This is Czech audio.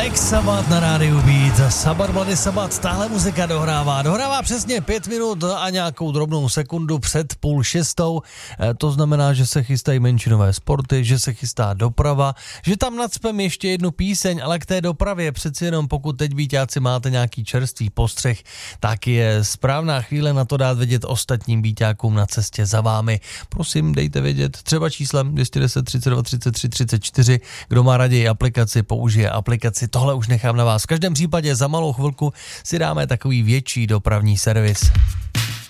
Black Sabbath na rádiu Beat. Sabbath, Bloody Sabbath, tahle muzika dohrává přesně 5 minut a nějakou drobnou sekundu před 5:30. To znamená, že se chystají menšinové sporty, že se chystá doprava, že tam nacpem ještě jednu píseň, ale k té dopravě přeci jenom, pokud teď Bíťáci máte nějaký čerstvý postřeh, tak je správná chvíle na to dát vědět ostatním Bíťákům na cestě za vámi. Prosím, dejte vědět třeba číslem 210 32 33 34. Kdo má raději aplikaci, použije aplikaci. Tohle už nechám na vás. V každém případě za malou chvilku si dáme takový větší dopravní servis.